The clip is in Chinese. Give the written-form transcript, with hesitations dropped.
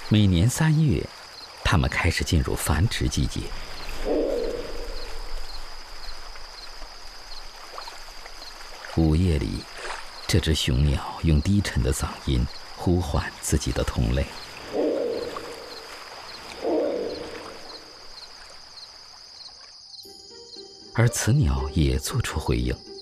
每年3月，它们开始进入繁殖季节。午夜里，这只雄鸟用低沉的嗓音呼唤自己的同类。而雌鸟也做出回应。